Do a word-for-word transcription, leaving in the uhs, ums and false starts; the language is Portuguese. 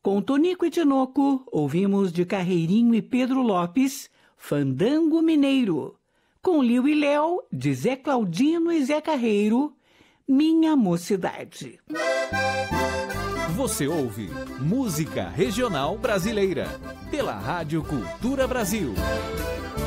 Com Tonico e Tinoco, ouvimos de Carreirinho e Pedro Lopes, Fandango Mineiro. Com Liu e Léo, de Zé Claudino e Zé Carreiro, Minha Mocidade. Você ouve Música Regional Brasileira, pela Rádio Cultura Brasil.